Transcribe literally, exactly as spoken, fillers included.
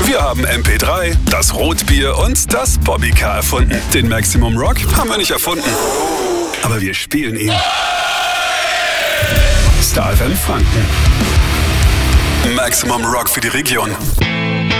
Wir haben M P drei, das Rotbier und das Bobbycar erfunden. Den Maximum Rock haben wir nicht erfunden, aber wir spielen ihn. Star F M Franken. Maximum Rock für die Region.